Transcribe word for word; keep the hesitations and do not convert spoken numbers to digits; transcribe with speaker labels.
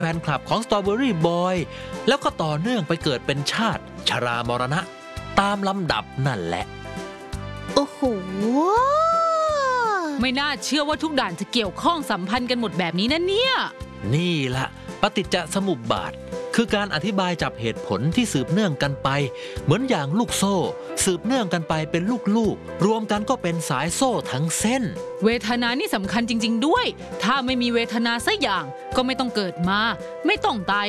Speaker 1: แฟนคลับของ Strawberry Boy แล้วก็ต่อเนื่องไปเกิดเป็นชาติชรามรณะตามลำดับนั่นแหละ
Speaker 2: โอ้โห
Speaker 3: ไม่น่าเชื่อว่าทุกด่านจะเกี่ยวข้องสัมพันธ์กันหมดแบบนี้นะเนี่ย
Speaker 1: นี่ละปฏิจจสมุปบาทคือการอธิบายจับเหตุผลที่สืบเนื่องกันไปเหมือนอย่างลูกโซ่สืบเนื่องกันไปเป็นลูกๆรวมกันก็เป็นสายโซ่ทั้งเส้น
Speaker 3: เวทนานี่สำคัญจริงๆด้วยถ้าไม่มีเวทนาสักอย่างก็ไม่ต้องเกิดมาไม่ต้องตาย